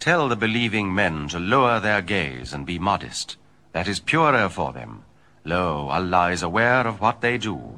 Tell the believing men to lower their gaze and be modest. That is purer for them. Lo, Allah is aware of what they do.